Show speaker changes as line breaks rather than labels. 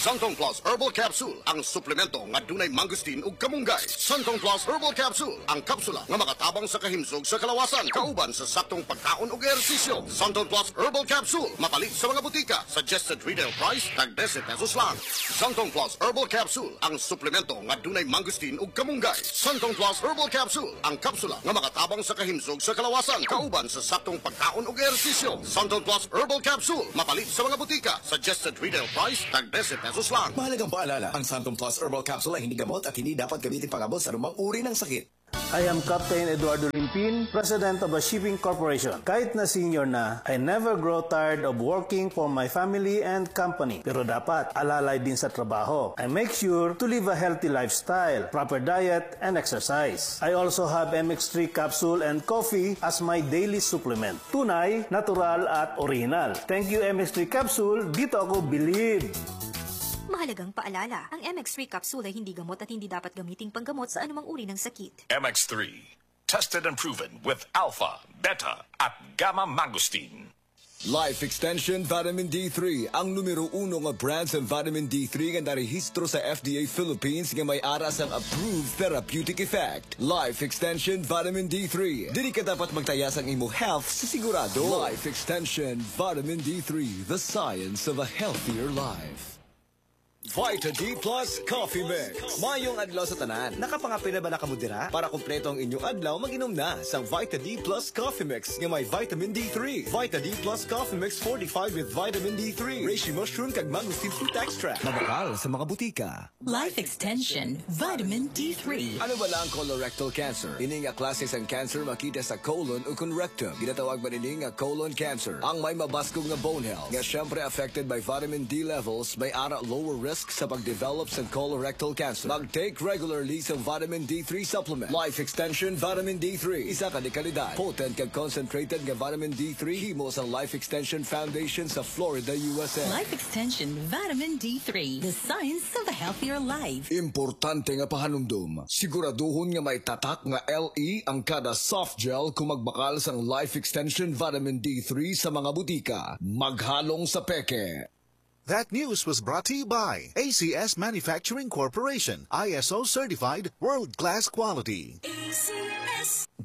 Santong Plus Herbal Capsule, ang suplemento nga dunay mangustin ug kamunggay. Santong Plus Herbal Capsule, ang kapsula nga makatabang sa kahimsog sa kalawasan, kauban sa saktong pagkaon ug ehersisyo. Santong Plus Herbal Capsule, mapalit sa mga butika. Suggested retail price, tag 10 pesos lang. Santong Plus Herbal Capsule, ang suplemento nga dunay mangustin ug kamunggay. Santong Plus Herbal Capsule, ang kapsula nga makatabang sa kahimsog sa kalawasan, kauban sa saktong pagkaon ug ehersisyo. Santong Plus Herbal Capsule, mapalit sa mga butika. Suggested retail price, tag 10 pesos lang.
Mahalagang paalala, ang Santong Plus Herbal Capsule ay hindi gamot at hindi dapat gamitin pangabot sa anumang uri ng sakit.
I am Captain Eduardo Limpin, President of a Shipping Corporation. Kahit na senior na, I never grow tired of working for my family and company. Pero dapat alalay din sa trabaho. I make sure to live a healthy lifestyle, proper diet, and exercise. I also have MX3 capsule and coffee as my daily supplement. Tunay, natural, at original. Thank you MX3 capsule, dito ako believe.
Mahalagang paalala, ang MX3 capsule ay hindi gamot at hindi dapat gamiting panggamot sa anumang uri ng sakit.
MX3, tested and proven with alpha, beta, at gamma mangosteen.
Life Extension Vitamin D3, ang numero 1 nga brand sa vitamin D3 nga narehistro sa FDA Philippines nga may aras ang approved therapeutic effect. Life Extension Vitamin D3. Dili ka dapat magtaya sa imo health sa sigurado. Life Extension Vitamin D3, the science of a healthier life. Vita D Plus Coffee Mix. Mayong adlaw sa tanan. Nakapangapin na ba nakamudira? Para kumpleto ang inyong adlaw, mag-inom na sa Vita D Plus Coffee Mix nga may vitamin D3. Vita D Plus Coffee Mix 45 with vitamin D3. Reishi mushroom kag mangosteen fruit extract. Mabakal sa mga butika.
Life Extension Vitamin D3.
Ano ba lang colorectal cancer? Ini nga klase sang cancer makita sa colon o kung rectum. Ginatawag ba nini nga colon cancer? Ang may mabaskog nga bone health. Nga syempre affected by vitamin D levels, may ara lower risk sa pag-develop sa colorectal cancer. Mag-take regularly sa vitamin D3 supplement. Life Extension Vitamin D3. Isa ka di kalidad. Potent kag concentrated nga vitamin D3 himo sa Life Extension Foundation sa Florida, USA.
Life Extension Vitamin D3. The science of a healthier life.
Importante nga pahanumdum. Siguraduhon nga may tatak nga LE ang kada soft gel kung magbakal sang Life Extension Vitamin D3 sa mga butika. Maghalong sa peke.
That news was brought to you by ACS Manufacturing Corporation, ISO certified, world-class quality.
ACS.